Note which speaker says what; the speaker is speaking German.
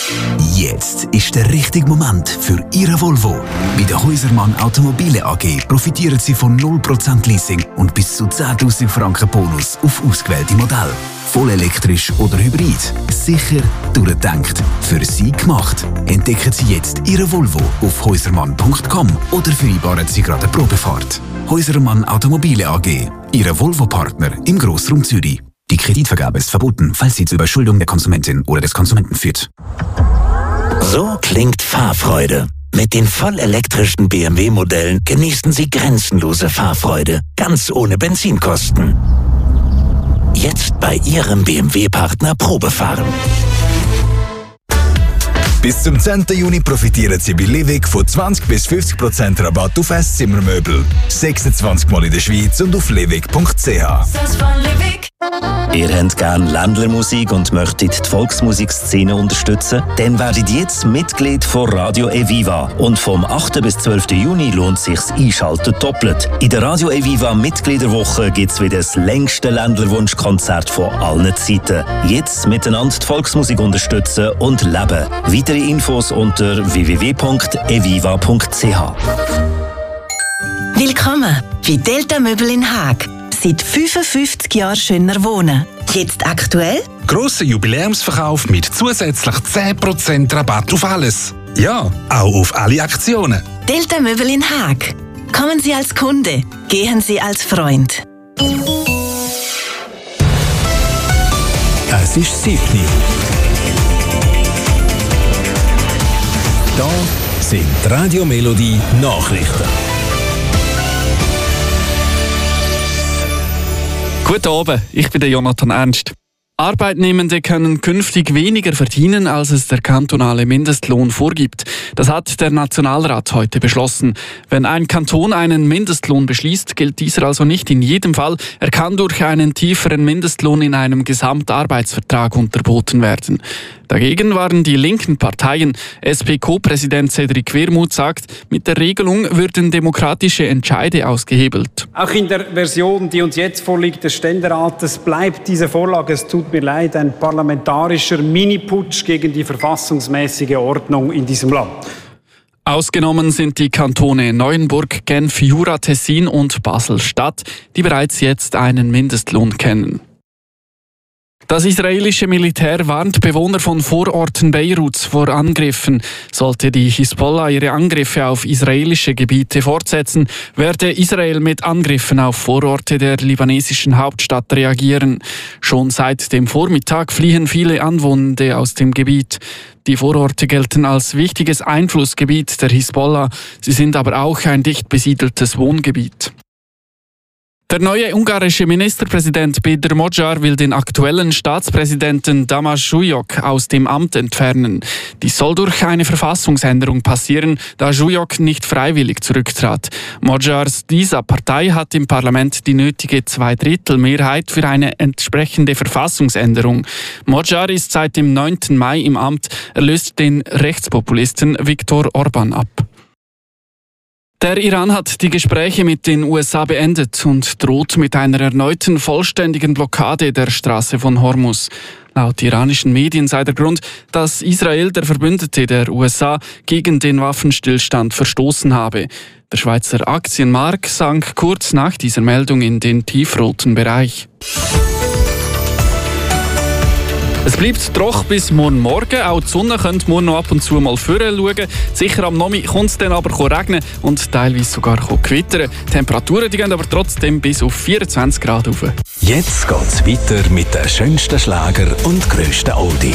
Speaker 1: Jetzt ist der richtige Moment für Ihre Volvo. Bei der Häusermann Automobile AG profitieren Sie von 0% Leasing und bis zu 10'000 Franken Bonus auf ausgewählte Modelle. Vollelektrisch oder hybrid. Sicher, durchdacht, für Sie gemacht. Entdecken Sie jetzt Ihre Volvo auf häusermann.com oder vereinbaren Sie gerade eine Probefahrt. Häusermann Automobile AG, Ihre Volvo-Partner im Grossraum Zürich. Die Kreditvergabe ist verboten, falls sie zur Überschuldung der Konsumentin oder des Konsumenten führt.
Speaker 2: So klingt Fahrfreude. Mit den vollelektrischen BMW-Modellen genießen Sie grenzenlose Fahrfreude, ganz ohne Benzinkosten. Jetzt bei Ihrem BMW-Partner Probefahren.
Speaker 3: Bis zum 10. Juni profitieren Sie bei Livig von 20-50% Rabatt auf Esszimmermöbel. 26 Mal in der Schweiz und auf livig.ch.
Speaker 4: Ihr habt gerne Ländlermusik und möchtet die Volksmusikszene unterstützen? Dann werdet jetzt Mitglied von Radio Eviva. Und vom 8. bis 12. Juni lohnt sich's Einschalten doppelt. In der Radio Eviva Mitgliederwoche gibt's wieder das längste Ländlerwunschkonzert von allen Zeiten. Jetzt miteinander die Volksmusik unterstützen und leben. Weitere Infos unter www.eviva.ch.
Speaker 5: Willkommen bei Delta Möbel in Haag. Seit 55 Jahren schöner wohnen. Jetzt aktuell?
Speaker 6: Grosser Jubiläumsverkauf mit zusätzlich 10% Rabatt auf alles. Ja, auch auf alle Aktionen.
Speaker 5: Delta Möbel in Haag. Kommen Sie als Kunde, gehen Sie als Freund.
Speaker 1: Es ist 7. Da sind die Radio Melodie Nachrichten.
Speaker 7: Guten Abend, ich bin der Jonathan Ernst. Arbeitnehmende können künftig weniger verdienen, als es der kantonale Mindestlohn vorgibt. Das hat der Nationalrat heute beschlossen. Wenn ein Kanton einen Mindestlohn beschließt, gilt dieser also nicht in jedem Fall. Er kann durch einen tieferen Mindestlohn in einem Gesamtarbeitsvertrag unterboten werden. Dagegen waren die linken Parteien. SP-Co-Präsident Cedric Wermuth sagt, mit der Regelung würden demokratische Entscheide ausgehebelt.
Speaker 8: Auch in der Version, die uns jetzt vorliegt, des Ständerates, bleibt diese Vorlage, es tut mir leid, ein parlamentarischer Mini-Putsch gegen die verfassungsmäßige Ordnung in diesem Land.
Speaker 7: Ausgenommen sind die Kantone Neuenburg, Genf, Jura, Tessin und Basel-Stadt, die bereits jetzt einen Mindestlohn kennen. Das israelische Militär warnt Bewohner von Vororten Beiruts vor Angriffen. Sollte die Hisbollah ihre Angriffe auf israelische Gebiete fortsetzen, werde Israel mit Angriffen auf Vororte der libanesischen Hauptstadt reagieren. Schon seit dem Vormittag fliehen viele Anwohner aus dem Gebiet. Die Vororte gelten als wichtiges Einflussgebiet der Hisbollah. Sie sind aber auch ein dicht besiedeltes Wohngebiet. Der neue ungarische Ministerpräsident Péter Magyar will den aktuellen Staatspräsidenten Tamás Zsujok aus dem Amt entfernen. Dies soll durch eine Verfassungsänderung passieren, da Zsujok nicht freiwillig zurücktrat. Magyars dieser Partei hat im Parlament die nötige 2/3 für eine entsprechende Verfassungsänderung. Magyar ist seit dem 9. Mai im Amt. Er löst den Rechtspopulisten Viktor Orbán ab. Der Iran hat die Gespräche mit den USA beendet und droht mit einer erneuten vollständigen Blockade der Straße von Hormuz. Laut iranischen Medien sei der Grund, dass Israel, der Verbündete der USA, gegen den Waffenstillstand verstoßen habe. Der Schweizer Aktienmarkt sank kurz nach dieser Meldung in den tiefroten Bereich. Es bleibt trocken bis morgen. Auch die Sonne könnte morgen noch ab und zu mal vorne. Sicher am Nachmittag kommt es dann aber regnen und teilweise sogar gewittern. Die Temperaturen gehen aber trotzdem bis auf 24 Grad rauf.
Speaker 1: Jetzt geht's weiter mit den schönsten Schlager und grössten Oldies.